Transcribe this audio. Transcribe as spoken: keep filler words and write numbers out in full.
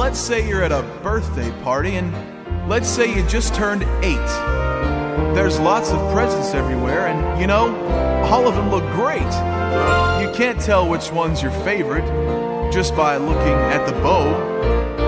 let's say you're at a birthday party, and let's say you just turned eight. There's lots of presents everywhere, and you know, all of them look great. You can't tell which one's your favorite just by looking at the bow.